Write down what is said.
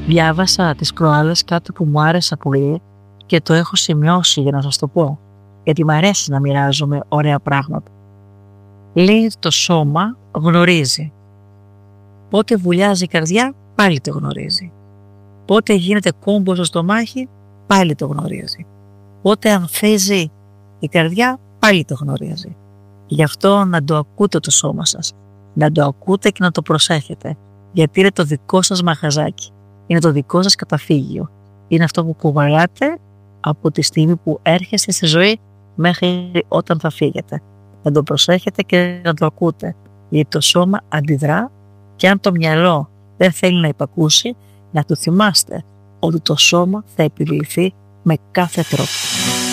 Διάβασα τις προάλλες κάτι που μου άρεσε πολύ και το έχω σημειώσει για να σας το πω, γιατί μου αρέσει να μοιράζομαι ωραία πράγματα. Λέει το σώμα γνωρίζει. Πότε βουλιάζει η καρδιά, πάλι το γνωρίζει. Πότε γίνεται κόμπο στο στομάχι, πάλι το γνωρίζει. Πότε ανθίζει η καρδιά, πάλι το γνωρίζει. Γι' αυτό να το ακούτε το σώμα σας. Να το ακούτε και να το προσέχετε. Γιατί είναι το δικό σας μαγαζάκι. Είναι το δικό σας καταφύγιο. Είναι αυτό που κουβαλάτε από τη στιγμή που έρχεστε στη ζωή μέχρι όταν θα φύγετε. Να το προσέχετε και να το ακούτε. Γιατί το σώμα αντιδρά και αν το μυαλό δεν θέλει να υπακούσει, να το θυμάστε ότι το σώμα θα επιβληθεί με κάθε τρόπο.